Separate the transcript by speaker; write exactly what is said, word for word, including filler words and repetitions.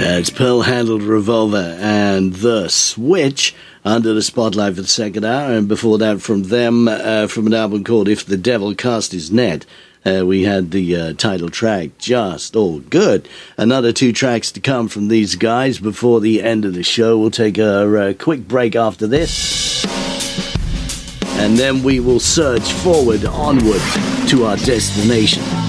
Speaker 1: It's Pearl-Handled Revolver and The Switch under the spotlight for the second hour, and before that from them, uh, from an album called If the Devil Cast His Net, uh, we had the uh, title track, Just All Good. Another two tracks to come from these guys before the end of the show. We'll take a, a quick break after this, and then we will surge forward, onward to our destination.